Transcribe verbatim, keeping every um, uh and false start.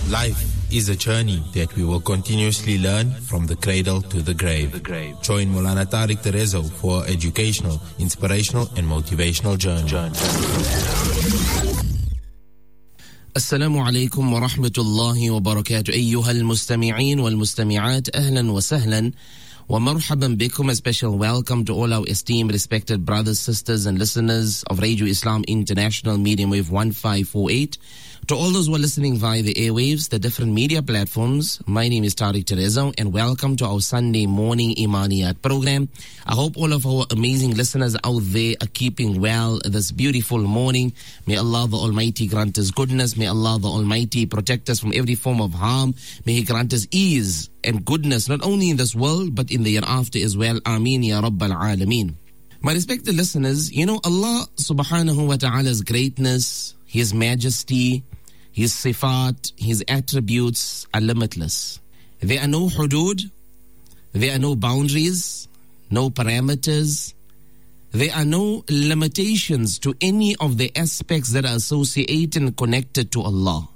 Life is a journey that we will continuously learn from the cradle to the grave. Join Maulana Tariq Terezo for educational, inspirational and motivational journey. السلام عليكم ورحمة الله وبركاته أيها المستمعين والمستمعات أهلا وسهلا ومرحبا بكم. A special welcome to all our esteemed, respected brothers, sisters and listeners of Radio Islam International Medium Wave one five four eight. To all those who are listening via the airwaves, the different media platforms, my name is Tariq Terezo and welcome to our Sunday morning Imaniyat program. I hope all of our amazing listeners out there are keeping well this beautiful morning. May Allah the Almighty grant us goodness. May Allah the Almighty protect us from every form of harm. May He grant us ease and goodness, not only in this world, but in the hereafter as well. Ameen ya Rabbal Alameen. My respected listeners, you know, Allah subhanahu wa ta'ala's greatness, His majesty, His sifat, His attributes are limitless. There are no hudud, there are no boundaries, no parameters, there are no limitations to any of the aspects that are associated and connected to Allah.